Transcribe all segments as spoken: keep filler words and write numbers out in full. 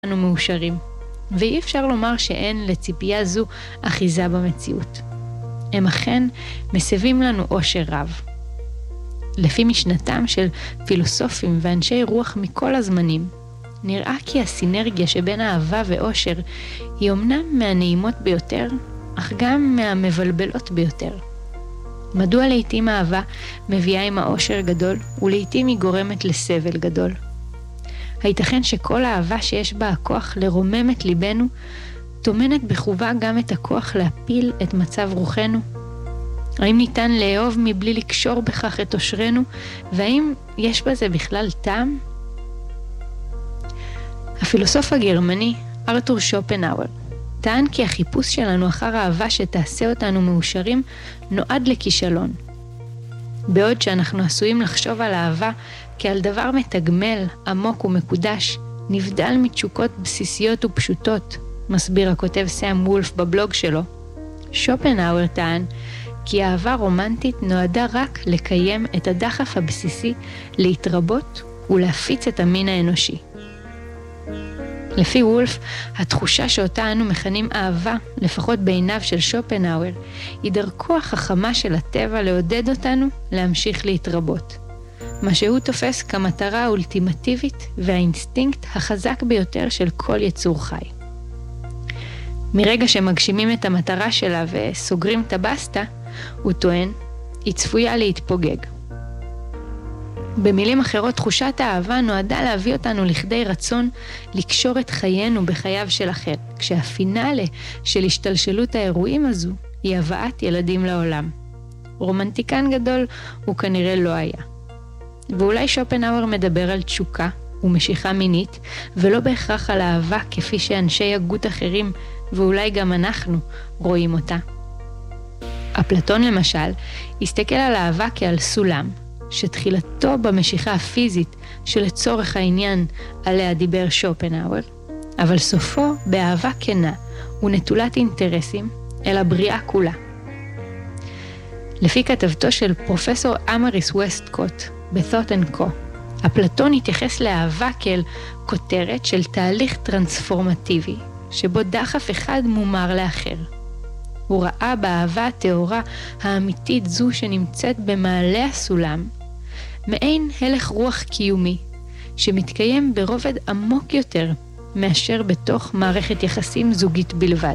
אנו מאושרים, ואי אפשר לומר שאין לציפייה זו אחיזה במציאות. הם אכן מסבים לנו אושר רב. לפי משנתם של פילוסופים ואנשי רוח מכל הזמנים, נראה כי הסינרגיה שבין אהבה ואושר היא אומנם מהנעימות ביותר, אך גם מהמבלבלות ביותר. מדוע לעתים אהבה מביאה עם האושר גדול, ולעתים היא גורמת לסבל גדול? הייתכן שכל האהבה שיש בה הכוח לרומם את ליבנו, תומנת בחובה גם את הכוח להפיל את מצב רוחנו? האם ניתן לאהוב מבלי לקשור בכך את אושרנו, והאם יש בזה בכלל טעם? הפילוסוף הגרמני ארתור שופנהאואר טען כי החיפוש שלנו אחר אהבה שתעשה אותנו מאושרים נועד לכישלון. בעוד שאנחנו עשויים לחשוב על אהבה כעל דבר מתגמל, עמוק ומקודש, נבדל מתשוקות בסיסיות ופשוטות, מסביר הכותב סם וולף בבלוג שלו. שופנהאואר טען כי אהבה רומנטית נועדה רק לקיים את הדחף הבסיסי להתרבות ולהפיץ את המין האנושי. לפי וולף, התחושה שאותה אנו מכנים אהבה, לפחות בעיניו של שופנהאואר, היא דרכו החכמה של הטבע לעודד אותנו להמשיך להתרבות. מה שהוא תופס כמטרה האולטימטיבית והאינסטינקט החזק ביותר של כל יצור חי. מרגע שמגשימים את המטרה שלה וסוגרים את הבסטה, הוא טוען, היא צפויה להתפוגג. במילים אחרות, תחושת האהבה נועדה להביא אותנו לכדי רצון לקשור את חיינו בחייו של אחר, כשהפינאלה של השתלשלות האירועים הזו היא הבאת ילדים לעולם. רומנטיקן גדול הוא כנראה לא היה. ואולי שופנהאואר מדבר על תשוקה ומשיכה מינית, ולא בהכרח על אהבה כפי שאנשי הגות אחרים, ואולי גם אנחנו, רואים אותה. אפלטון למשל, הסתכל על אהבה כעל סולם, שתחילתו במשיכה הפיזית שלצורך העניין עליה דיבר שופנהאואר, אבל סופו באהבה כנה ונטולת אינטרסים אל הבריאה כולה. לפי כתבתו של פרופסור אמריס ווסטקוט ב-Thought and Co, אפלטון התייחס לאהבה כאל כותרת של תהליך טרנספורמטיבי, שבו דחף אחד מומר לאחר. הוא ראה באהבה התאורה האמיתית זו שנמצאת במעלה הסולם, מעין הלך רוח קיומי, שמתקיים ברובד עמוק יותר מאשר בתוך מערכת יחסים זוגית בלבד.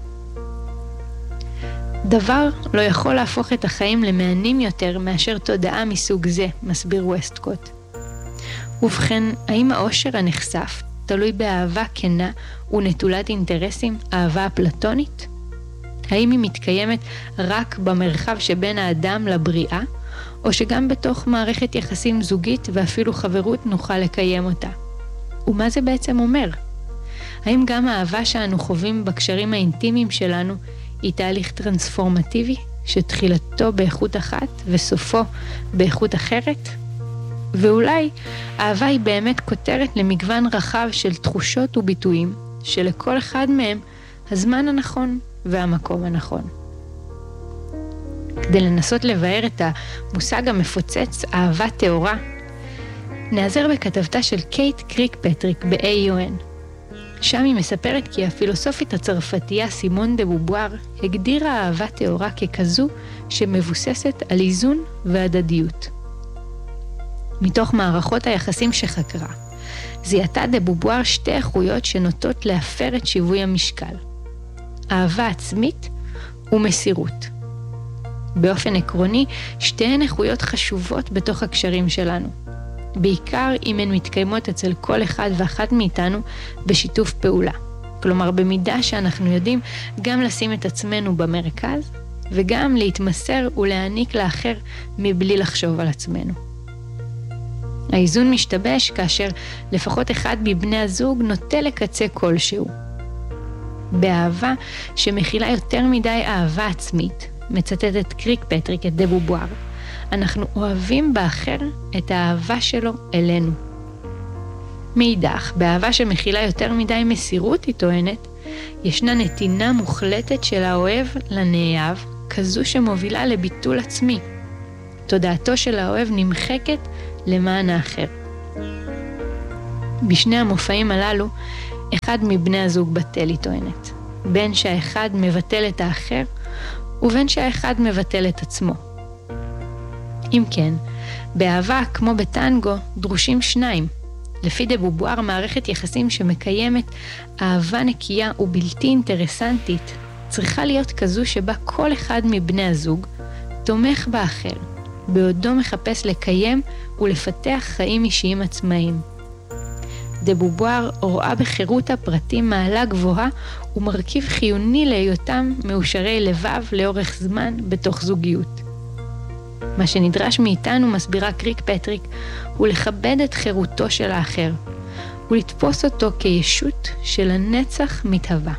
דבר לא יכול להפוך את החיים למענים יותר מאשר תודעה מסוג זה, מסביר ווסטקוט. ובכן, האם האושר הנחשף תלוי באהבה כנה ונטולת אינטרסים, אהבה אפלטונית? האם היא מתקיימת רק במרחב שבין האדם לבריאה, או שגם בתוך מערכת יחסים זוגית ואפילו חברות נוכל לקיים אותה? ומה זה בעצם אומר? האם גם האהבה שאנו חווים בקשרים האינטימיים שלנו היא תהליך טרנספורמטיבי, שתחילתו באיכות אחת וסופו באיכות אחרת? ואולי אהבה היא באמת כותרת למגוון רחב של תחושות וביטויים, שלכל אחד מהם הזמן הנכון והמקום הנכון. כדי לנסות לבאר את המושג המפוצץ אהבה תאורה, נעזר בכתבתה של קייט קריק-פטריק ב-A U N. שם היא מספרת כי הפילוסופית הצרפתייה סימון דה בובואר הגדירה אהבה תאורה ככזו שמבוססת על איזון והדדיות. מתוך מערכות היחסים שחקרה, זיהתה דה בובואר שתי איכויות שנוטות להפר את שיווי המשקל: אהבה עצמית ומסירות. באופן עקרוני, שתיהן איכויות חשובות בתוך הקשרים שלנו, בעיקר אם הן מתקיימות אצל כל אחד ואחת מאיתנו בשיתוף פעולה. כלומר, במידה שאנחנו יודעים גם לשים את עצמנו במרכז, וגם להתמסר ולהעניק לאחר מבלי לחשוב על עצמנו. האיזון משתבש כאשר לפחות אחד מבני הזוג נוטה לקצה כלשהו. באהבה שמכילה יותר מדי אהבה עצמית, מצטטת קריק-פטריק את דה בובואר, אנחנו אוהבים באחר את האהבה שלו אלינו. מאידך, באהבה שמכילה יותר מדי מסירות, היא טוענת, ישנה נתינה מוחלטת של האוהב לנאהב, כזו שמובילה לביטול עצמי. תודעתו של האוהב נמחקת למען האחר. בשני המופעים הללו אחד מבני הזוג בטל, היא טוענת. בין שהאחד מבטל את האחר, ובין שהאחד מבטל את עצמו. אם כן, באהבה, כמו בטנגו, דרושים שניים. לפי דה בובואר, מערכת יחסים שמקיימת אהבה נקייה ובלתי אינטרסנטית, צריכה להיות כזו שבה כל אחד מבני הזוג תומך באחר, בעודו מחפש לקיים ולפתח חיים אישיים עצמאיים. דה בובואר רואה בחירות הפרטים מעלה גבוהה ומרכיב חיוני להיותם מאושרי לבב לאורך זמן בתוך זוגיות. מה שנדרש מאיתנו, מסבירה קריק פטריק, הוא לכבד את חירותו של האחר, ולתפוס אותו כישות של הנצח מתהווה.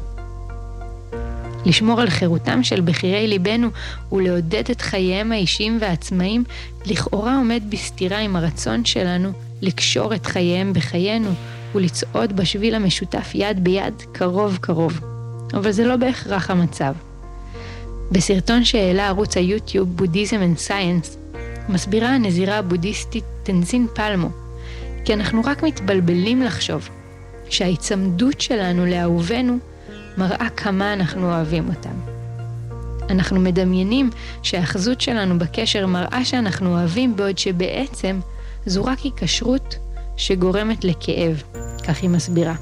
לשמור על חירותם של בחירי ליבנו ולעודד את חייהם האישיים והעצמאיים, לכאורה עומד בסתירה עם הרצון שלנו לקשור את חייהם בחיינו ולצעוד בשביל המשותף יד ביד קרוב קרוב. אבל זה לא בהכרח המצב. בסרטון שהעלה ערוץ היוטיוב Buddhism and Science, מסבירה הנזירה הבודהיסטית תנזין פלמו, כי אנחנו רק מתבלבלים לחשוב שההיצמדות שלנו לאהובנו מראה כמה אנחנו אוהבים אותם. אנחנו מדמיינים שהאחזות שלנו בקשר מראה שאנחנו אוהבים, בעוד שבעצם זו רק היקשרות שגורמת לכאב, כך היא מסבירה.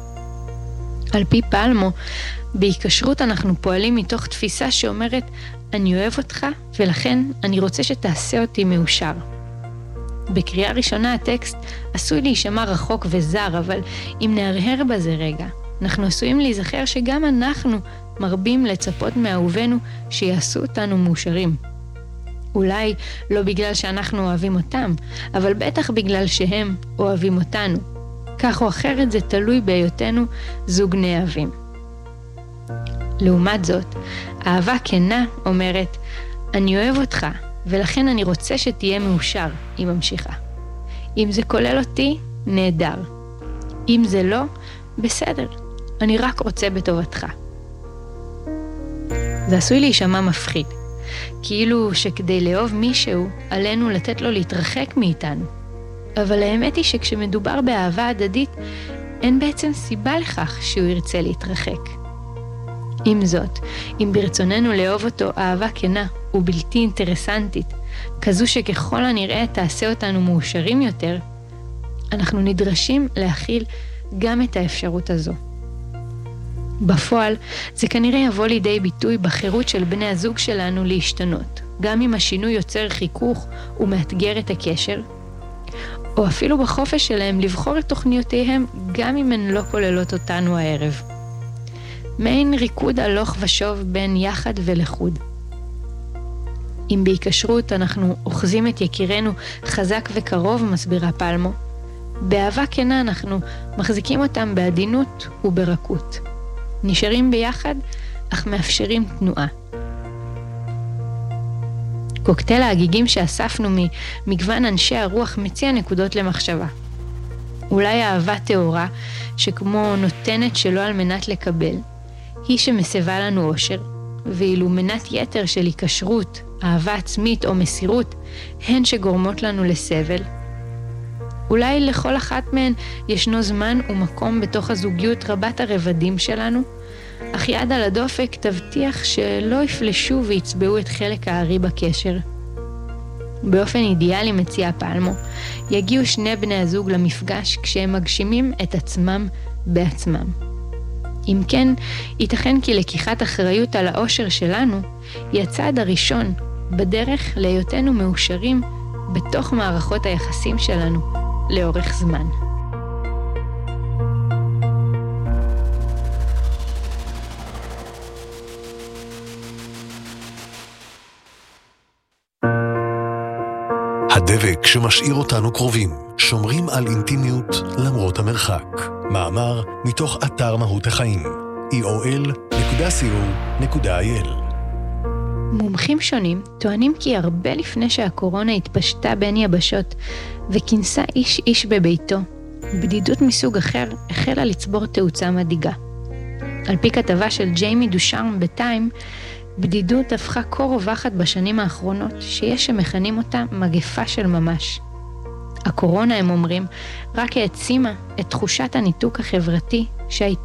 על פי פלמו, בהיקשרות אנחנו פועלים מתוך תפיסה שאומרת, אני אוהב אותך ולכן אני רוצה שתעשה אותי מאושר. בקריאה ראשונה הטקסט עשוי להישמע רחוק וזר, אבל אם נהרהר בזה רגע, אנחנו עשויים להיזכר שגם אנחנו מרבים לצפות מאהובנו שיעשו אותנו מאושרים. אולי לא בגלל שאנחנו אוהבים אותם, אבל בטח בגלל שהם אוהבים אותנו. כך או אחרת זה תלוי בהיותנו זוג נאהבים. לעומת זאת, אהבה כנה אומרת, אני אוהב אותך ולכן אני רוצה שתהיה מאושר, היא ממשיכה. אם זה כולל אותי, נהדר. אם זה לא, בסדר. אני רק רוצה בטובתך. זה עשוי להישמע מפחיד. כאילו שכדי לאהוב מישהו, עלינו לתת לו להתרחק מאיתנו. אבל האמת היא שכשמדובר באהבה הדדית, אין בעצם סיבה לכך שהוא ירצה להתרחק. עם זאת, אם ברצוננו לאהוב אותו אהבה כנה ובלתי אינטרסנטית, כזו שככל הנראה תעשה אותנו מאושרים יותר, אנחנו נדרשים להכיל גם את האפשרות הזו. בפועל, זה כנראה יבוא לידי ביטוי בחירות של בני הזוג שלנו להשתנות, גם אם השינוי יוצר חיכוך ומאתגר את הקשר, או אפילו בחופש שלהם לבחור את תוכניותיהם גם אם הן לא כוללות אותנו הערב. מעין ריקוד הלוך ושוב בין יחד ולחוד. אם בהיקשרות אנחנו אוחזים את יקירנו חזק וקרוב, מסבירה פלמו, באהבה כנה אנחנו מחזיקים אותם בעדינות וברכות. נשארים ביחד, אך מאפשרים תנועה. קוקטייל ההגיגים שאספנו ממגוון אנשי הרוח מציע נקודות למחשבה. אולי האהבה תאורה, שכמו נותנת שלא על מנת לקבל, היא שמסבה לנו אושר, ואילו מנת יתר של היקשרות, אהבה עצמית או מסירות, הן שגורמות לנו לסבל. אולי לכל אחת מהן ישנו זמן ומקום בתוך הזוגיות רבת הרבדים שלנו, אך יד על הדופק תבטיח שלא יפלשו ויצבעו את חלק הארי בקשר. באופן אידיאלי, מציע פלמו, יגיעו שני בני הזוג למפגש כשהם מגשימים את עצמם בעצמם. אם כן, ייתכן כי לקיחת אחריות על האושר שלנו היא הצעד הראשון בדרך להיותנו מאושרים בתוך מערכות היחסים שלנו לאורך זמן. הדבק שמשאיר אותנו קרובים, שומרים על אינטימיות למרות המרחק. מאמר מתוך אתר מהות החיים, אי או אל נקודה סי או נקודה איי אל. מומחים שונים טוענים כי הרבה לפני שהקורונה התפשטה בין יבשות וכינסה איש איש בביתו, בדידות מסוג אחר החלה לצבור תאוצה מדאיגה. על פי כתבה של ג'יימי דושארם בטיים, בדידות הפכה כה רווחת בשנים האחרונות שיש שמכנים אותה מגפה של ממש. הקורונה, הם אומרים, רק העצימה את תחושת הניתוק החברתי שהייתה